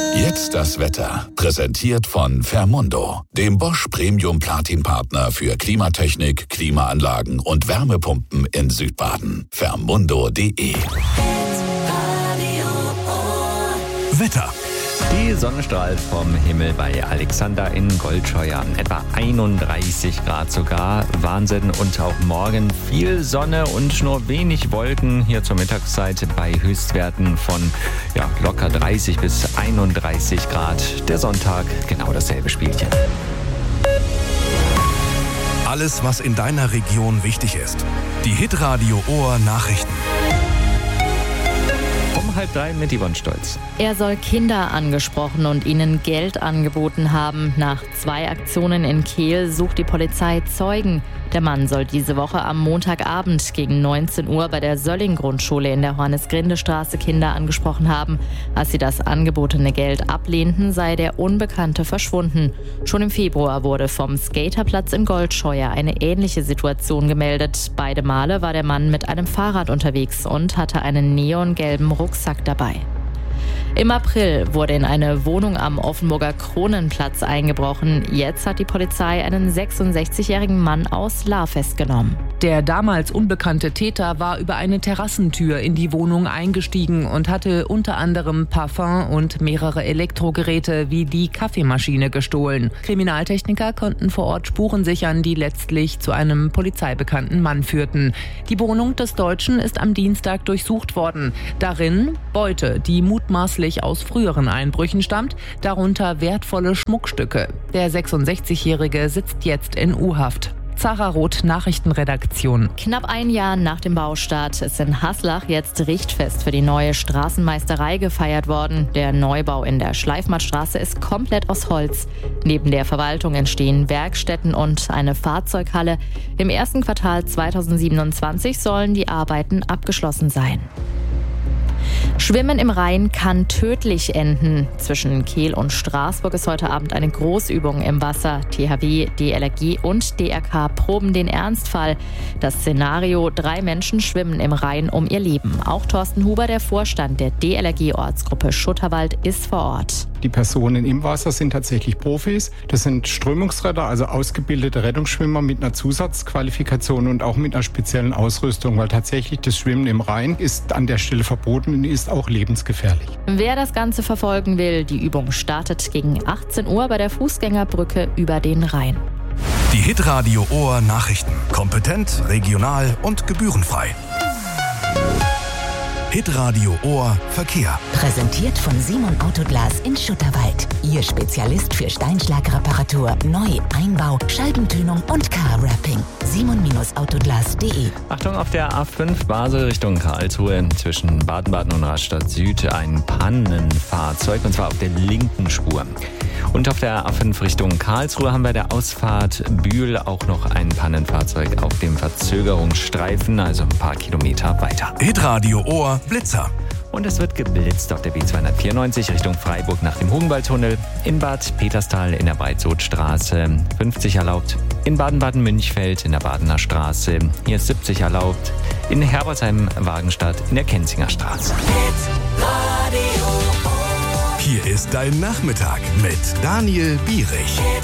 Jetzt das Wetter. Präsentiert von Fermundo, dem Bosch Premium Platin Partner für Klimatechnik, Klimaanlagen und Wärmepumpen in Südbaden. Fermundo.de. Wetter. Die Sonne strahlt vom Himmel bei Alexander in Goldscheuer. Etwa 31 Grad sogar. Wahnsinn. Und auch morgen viel Sonne und nur wenig Wolken hier zur Mittagszeit bei Höchstwerten von locker 30 bis 31 Grad. Der Sonntag genau dasselbe Spielchen. Alles, was in deiner Region wichtig ist. Die Hitradio Ohr Nachrichten. Um 2:30 mit Yvonne Stolz. Er soll Kinder angesprochen und ihnen Geld angeboten haben. Nach 2 Aktionen in Kehl sucht die Polizei Zeugen. Der Mann soll diese Woche am Montagabend gegen 19 Uhr bei der Sölling-Grundschule in der Johannes-Grinde-Straße Kinder angesprochen haben. Als sie das angebotene Geld ablehnten, sei der Unbekannte verschwunden. Schon im Februar wurde vom Skaterplatz in Goldscheuer eine ähnliche Situation gemeldet. Beide Male war der Mann mit einem Fahrrad unterwegs und hatte einen neongelben Rucksack dabei. Im April wurde in eine Wohnung am Offenburger Kronenplatz eingebrochen. Jetzt hat die Polizei einen 66-jährigen Mann aus Lahr festgenommen. Der damals unbekannte Täter war über eine Terrassentür in die Wohnung eingestiegen und hatte unter anderem Parfum und mehrere Elektrogeräte wie die Kaffeemaschine gestohlen. Kriminaltechniker konnten vor Ort Spuren sichern, die letztlich zu einem polizeibekannten Mann führten. Die Wohnung des Deutschen ist am Dienstag durchsucht worden. Darin Beute, die mutmaßlich aus früheren Einbrüchen stammt, darunter wertvolle Schmuckstücke. Der 66-Jährige sitzt jetzt in U-Haft. Zara Roth, Nachrichtenredaktion. Knapp ein Jahr nach dem Baustart ist in Haslach jetzt Richtfest für die neue Straßenmeisterei gefeiert worden. Der Neubau in der Schleifmattstraße ist komplett aus Holz. Neben der Verwaltung entstehen Werkstätten und eine Fahrzeughalle. Im ersten Quartal 2027 sollen die Arbeiten abgeschlossen sein. Schwimmen im Rhein kann tödlich enden. Zwischen Kehl und Straßburg ist heute Abend eine Großübung im Wasser. THW, DLRG und DRK proben den Ernstfall. Das Szenario: 3 Menschen schwimmen im Rhein um ihr Leben. Auch Thorsten Huber, der Vorstand der DLRG-Ortsgruppe Schutterwald, ist vor Ort. Die Personen im Wasser sind tatsächlich Profis. Das sind Strömungsretter, also ausgebildete Rettungsschwimmer mit einer Zusatzqualifikation und auch mit einer speziellen Ausrüstung, weil tatsächlich das Schwimmen im Rhein ist an der Stelle verboten und ist auch lebensgefährlich. Wer das Ganze verfolgen will, die Übung startet gegen 18 Uhr bei der Fußgängerbrücke über den Rhein. Die Hitradio Ohr Nachrichten. Kompetent, regional und gebührenfrei. Hitradio Ohr Verkehr. Präsentiert von Simon Autoglas in Schutterwald. Ihr Spezialist für Steinschlagreparatur, Neu-, Einbau, Scheibentönung und Car-Wrapping. Simon-Autoglas.de. Achtung, auf der A5 Basel Richtung Karlsruhe zwischen Baden-Baden und Rastatt Süd ein Pannenfahrzeug, und zwar auf der linken Spur. Und auf der A5 Richtung Karlsruhe haben wir der Ausfahrt Bühl auch noch ein Pannenfahrzeug auf dem Verzögerungsstreifen, also ein paar Kilometer weiter. Hitradio Ohr Blitzer. Und es wird geblitzt auf der B294 Richtung Freiburg nach dem Hugenwaldtunnel. In Bad Peterstal in der Breitsootstraße 50 erlaubt. In Baden-Baden-Münchfeld in der Badener Straße hier ist 70 erlaubt. In Herbolzheim-Wagenstadt in der Kenzinger Straße. Hier ist dein Nachmittag mit Daniel Bierich.